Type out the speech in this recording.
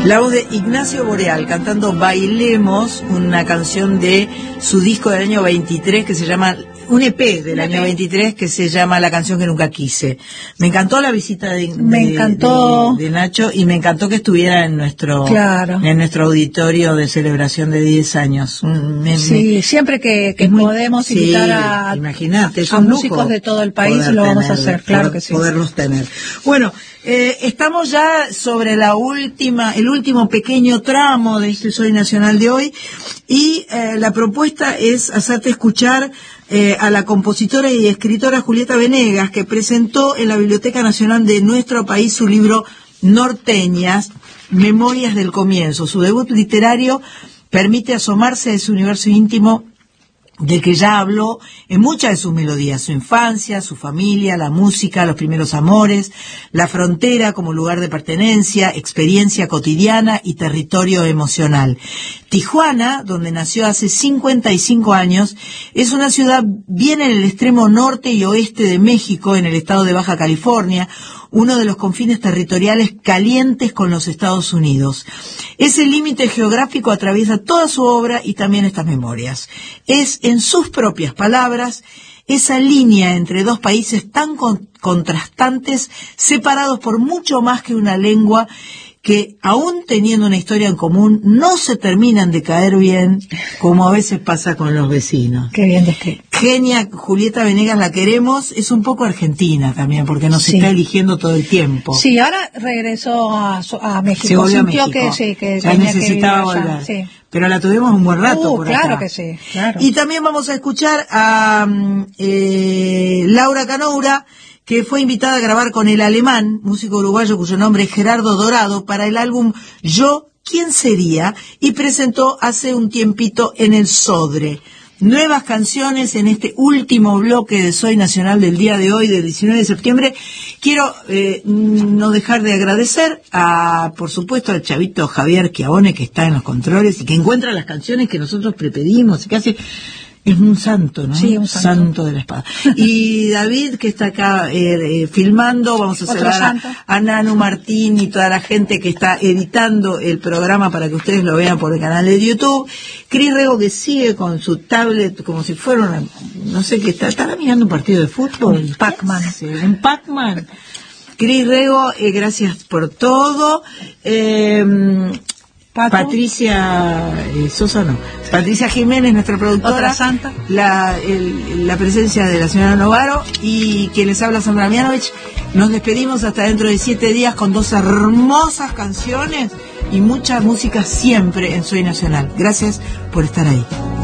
Laude Ignacio Boreal cantando Bailemos, una canción de su disco del año 23 que se llama, un EP del año 23 que se llama La canción que nunca quise. Me encantó la visita de Nacho, y me encantó que estuviera en nuestro auditorio de celebración de 10 años. Siempre que podemos invitar a músicos de todo el país lo vamos a hacer, claro que sí. Poderlos tener. Bueno, estamos ya sobre el último pequeño tramo de este Soy Nacional de hoy, y la propuesta es hacerte escuchar a la compositora y escritora Julieta Venegas, que presentó en la Biblioteca Nacional de nuestro país su libro Norteñas, Memorias del Comienzo. Su debut literario permite asomarse a ese universo íntimo del que ya habló en muchas de sus melodías: su infancia, su familia, la música, los primeros amores, la frontera como lugar de pertenencia, experiencia cotidiana y territorio emocional. Tijuana, donde nació hace 55 años, es una ciudad bien en el extremo norte y oeste de México, en el estado de Baja California, uno de los confines territoriales calientes con los Estados Unidos. Ese límite geográfico atraviesa toda su obra y también estas memorias. Es, en sus propias palabras, esa línea entre dos países tan contrastantes, separados por mucho más que una lengua, que aún teniendo una historia en común no se terminan de caer bien, como a veces pasa con los vecinos. Qué bien descrito. Genia, Julieta Venegas, la queremos. Es un poco argentina también, porque nos está eligiendo todo el tiempo. Sí, ahora regresó a México. Se volvió a México. Que ya necesitaba volver. Sí. Pero la tuvimos un buen rato por claro acá. Que sí, claro. Y también vamos a escuchar a Laura Canoura, que fue invitada a grabar con el alemán, músico uruguayo cuyo nombre es Gerardo Dorado, para el álbum Yo, ¿quién sería? Y presentó hace un tiempito en el Sodre. Nuevas canciones en este último bloque de Soy Nacional del día de hoy, del 19 de septiembre. Quiero no dejar de agradecer por supuesto, al chavito Javier Chiavone, que está en los controles y que encuentra las canciones que nosotros prepedimos y que hace... Es un santo, ¿no? Sí, un santo de la espada. Y David, que está acá filmando. Vamos a saludar a Nanu Martín y toda la gente que está editando el programa para que ustedes lo vean por el canal de YouTube. Cris Rego, que sigue con su tablet como si fuera una... No sé qué estará mirando un partido de fútbol. Un Pac-Man. Un Pac-Man. Cris Rego, gracias por todo. Patricia Sosa, no. Patricia Jiménez, nuestra productora. Otra santa. La presencia de la señora Novaro y quien les habla, Sandra Mianovich. Nos despedimos hasta dentro de 7 días con 2 hermosas canciones y mucha música siempre en Soy Nacional. Gracias por estar ahí.